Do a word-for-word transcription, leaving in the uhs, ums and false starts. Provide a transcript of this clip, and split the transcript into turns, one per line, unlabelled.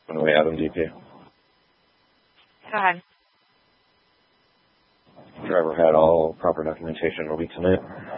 on the way out on D P.
Go ahead.
Driver had all proper documentation. Will be tonight.